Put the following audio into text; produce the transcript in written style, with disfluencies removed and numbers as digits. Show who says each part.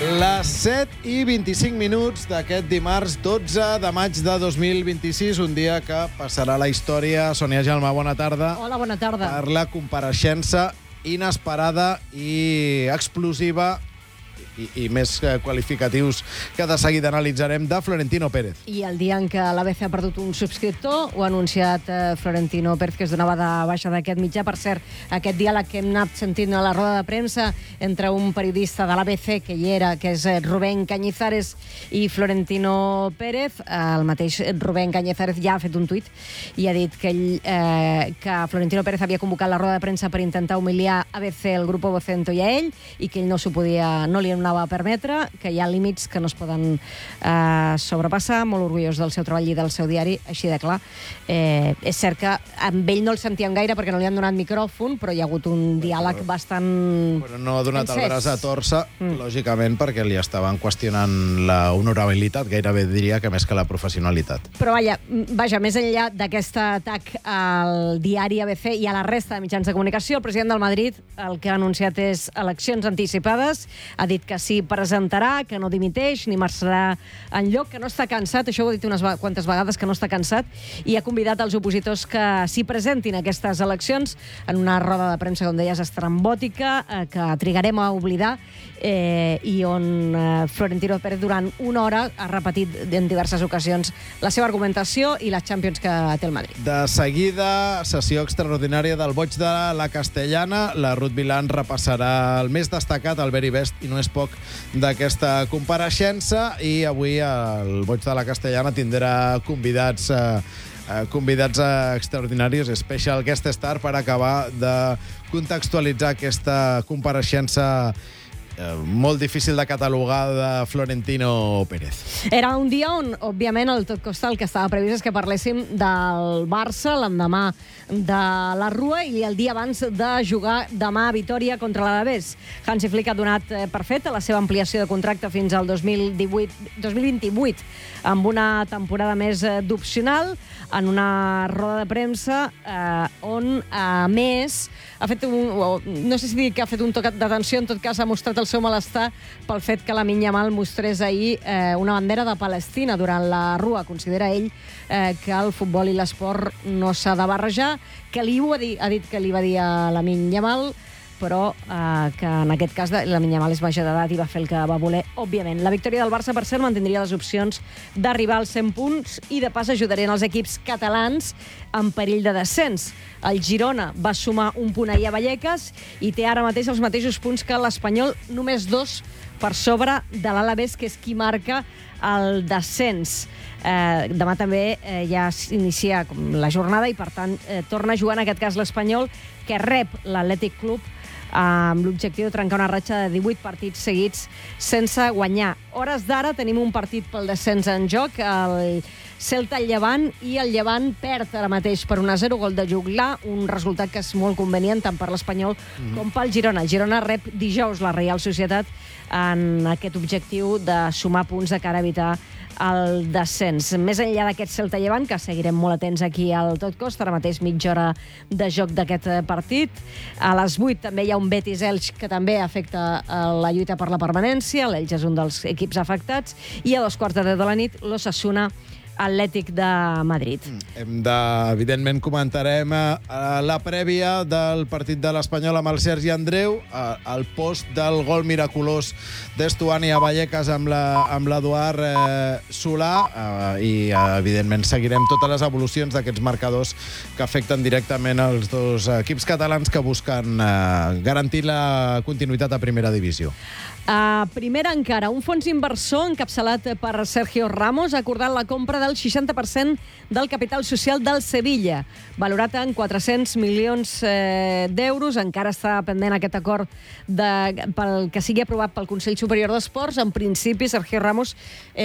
Speaker 1: Les 7:25 d'aquest dimarts 12 de maig de 2026, un dia que passarà a la història. Sònia Jalma, bona tarda.
Speaker 2: Hola, bona tarda.
Speaker 1: Per la compareixença inesperada i explosiva i més qualificatius que de seguida analitzarem de Florentino Pérez.
Speaker 2: I el dia en què l'ABC ha perdut un subscriptor, ho ha anunciat Florentino Pérez, que es donava de baixa d'aquest mitjà. Per cert, aquest diàleg que hem anat sentint a la roda de premsa entre un periodista de l'ABC, que hi era, que és Rubén Cañizares, i Florentino Pérez, el mateix Rubén Cañizares ja ha fet un tuit i ha dit que Florentino Pérez havia convocat la roda de premsa per intentar humiliar ABC, el Grupo Vocento i a ell, i que ell no li anava a permetre, que hi ha límits que no es poden sobrepassar. Molt orgullós del seu treball i del seu diari, així de clar. És cert que amb ell no el sentíem gaire perquè no li han donat micròfon, però hi ha hagut un diàleg bastant
Speaker 1: Però no ha donat
Speaker 2: encès.
Speaker 1: el braç a torça, lògicament, perquè li estaven qüestionant la honorabilitat, gairebé diria que més que la professionalitat.
Speaker 2: Però vaja, més enllà d'aquest atac al diari ABC i a la resta de mitjans de comunicació, el president del Madrid el que ha anunciat és eleccions anticipades. Ha dit que s'hi presentarà, que no dimiteix ni marxarà enlloc, que no està cansat, això ho ha dit unes quantes vegades, que no està cansat, i ha convidat els opositors que s'hi presentin a aquestes eleccions en una roda de premsa, com deies, estrambòtica, que trigarem a oblidar, i on Florentino Pérez durant una hora ha repetit en diverses ocasions la seva argumentació i les Champions que té el Madrid.
Speaker 1: De seguida, sessió extraordinària del Boig de la Castellana. La Ruth Vilan repassarà el més destacat, el very best, i no és poc, d'aquesta compareixença. I avui el Boig de la Castellana tindrà convidats extraordinaris, special guest star, per acabar de contextualitzar aquesta compareixença molt difícil de catalogar de Florentino Pérez.
Speaker 2: Era un dia on, òbviament, el tot costa el que estava previst és que parléssim del Barça l'endemà de la Rua i el dia abans de jugar demà a Vitòria contra l'Alavés. Hansi Flick ha donat per feta la seva ampliació de contracte fins al 2028 amb una temporada més d'opcional, en una roda de premsa on, a més, ha fet no sé si dir que ha fet un toc d'atenció, en tot cas ha mostrat el seu malestar pel fet que Lamine Yamal mostrés ahir una bandera de Palestina durant la Rua. Considera ell que el futbol i l'esport no s'ha de barrejar, que ha dit que li va dir a Lamine Yamal, però que en aquest cas Lamine Yamal és major d'edat i va fer el que va voler, òbviament. La victòria del Barça, per cert, mantindria les opcions d'arribar als 100 punts i de pas ajudarien els equips catalans en perill de descens. El Girona va sumar un punt ahir a Vallecas i té ara mateix els mateixos punts que l'Espanyol, només 2 per sobre de l'Alavés, que és qui marca el descens. Demà també ja s'inicia la jornada i, per tant, torna a jugar en aquest cas l'Espanyol, que rep l'Atlètic Club amb l'objectiu de trencar una ratxa de 18 partits seguits sense guanyar. Hores d'ara tenim un partit pel descens en joc, el Celta al Llevant, i el Llevant perd ara mateix per 1-0, gol de Juglar, un resultat que és molt convenient tant per l'Espanyol com pel Girona. El Girona rep dijous la Reial Societat en aquest objectiu de sumar punts de cara a evitar el descens. Més enllà d'aquest Celta Llevant, que seguirem molt atents aquí al Tot Costa, ara mateix mitja hora de joc d'aquest partit. A les 8 també hi ha un Betis-Elx que també afecta la lluita per la permanència. L'Elx és un dels equips afectats. I a 2:15 de la nit, l'Osasuna Atlètic de Madrid.
Speaker 1: Evidentment comentarem la prèvia del partit de l'Espanyol amb el Sergi Andreu, el post del gol miraculós d'Estuani a Vallecas amb l'Eduard Solà, i evidentment seguirem totes les evolucions d'aquests marcadors que afecten directament els dos equips catalans que busquen garantir la continuïtat a primera divisió.
Speaker 2: Primera encara, un fons inversor encapçalat per Sergio Ramos ha acordat la compra del 60% del capital social del Sevilla, valorat en 400 milions d'euros. Encara està pendent aquest acord pel que sigui aprovat pel Consell Superior d'Esports. En principi, Sergio Ramos